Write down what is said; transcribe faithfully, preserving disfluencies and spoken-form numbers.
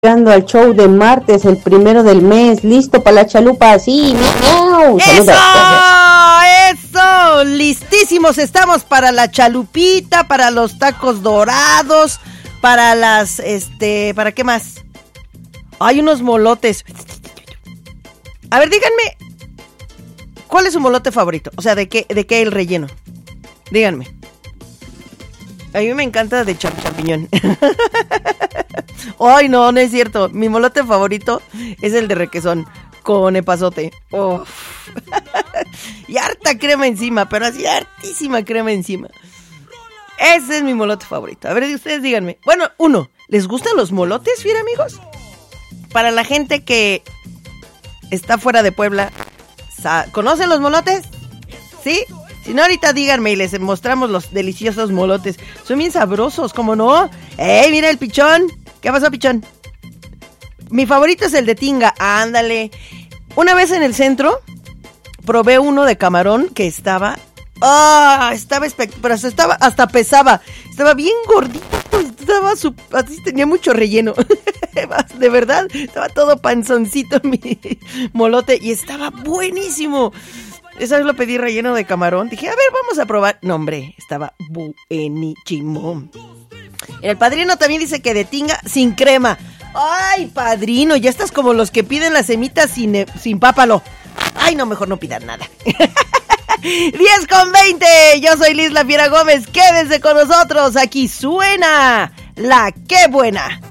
Llegando al show de martes, el primero del mes, listo para la chalupa, sí, miau. ¡Eso! ¡Eso! Listísimos estamos para la chalupita, para los tacos dorados, para las, este, ¿para qué más? Hay unos molotes. A ver, díganme, ¿cuál es su molote favorito? O sea, ¿de qué, de qué el relleno? Díganme. A mí me encanta de cham champiñón. Ay, no, no es cierto. Mi molote favorito es el de requesón con epazote. Oh. Y harta crema encima, pero así hartísima crema encima. Ese es mi molote favorito. A ver, ustedes díganme. Bueno, uno, ¿les gustan los molotes, fiel amigos? Para la gente que está fuera de Puebla, ¿conocen los molotes? ¿Sí? Si no, ahorita díganme y les mostramos los deliciosos molotes. Son bien sabrosos, ¿cómo no? ¡Ey, mira el pichón! ¿Qué pasó, pichón? Mi favorito es el de tinga. Ándale. Una vez en el centro probé uno de camarón que estaba... ¡Ah! Estaba espectacular. Pero estaba, hasta pesaba. Estaba bien gordito. Estaba su, así tenía mucho relleno. De verdad, estaba todo panzoncito mi molote. Y estaba buenísimo. Esa vez lo pedí relleno de camarón. Dije, a ver, vamos a probar. No, hombre, estaba buenísimo. El padrino también dice que de tinga sin crema. Ay, padrino, ya estás como los que piden las semitas sin, sin pápalo. Ay, no, mejor no pidan nada. diez con veinte. Yo soy Liz La Fiera Gómez. Quédense con nosotros. Aquí suena la Qué Buena.